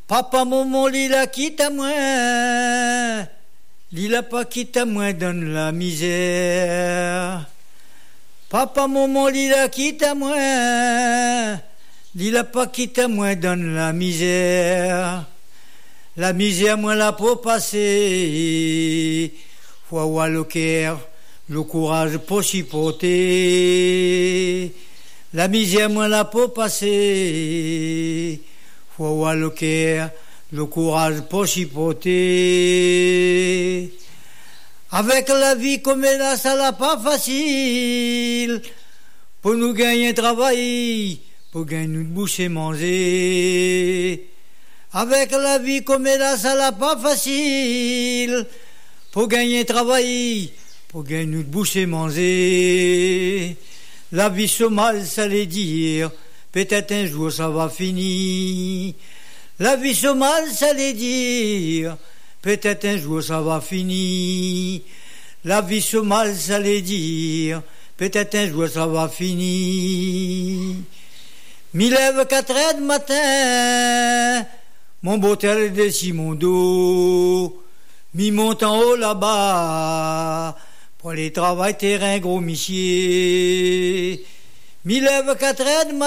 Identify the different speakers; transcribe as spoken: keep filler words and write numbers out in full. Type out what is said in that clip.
Speaker 1: Papa, maman, lila quitte à moi. Lila pas quitte à moi dans la misère. Papa, maman, lila quitte à moi. Lila pas quitte à moi dans la misère. La misère, moi, la peau passer. Faut avoir le cœur, le courage pour chipoter. La misère, moi, la peau passer. Faut avoir le cœur, le courage pour chipoter. Avec la vie comme elle a, ça l'a pas facile. Pour nous gagner un travail, pour gagner une bouche et manger. Avec la vie comme elle a, ça l'a pas facile. Pour gagner un travail, pour gagner une bouche et manger. La vie se mal, ça les dire. Peut-être un jour ça va finir. La vie se mal, ça les dire. Peut-être un jour ça va finir. La vie se mal, ça les dire. Peut-être un jour ça va finir. M'y lève quatre heures du matin. Mon beau tel dessus mon dos. M'y monte en haut là-bas. Pour aller travailler terrain gros michier. M'y lève quatre heures du matin.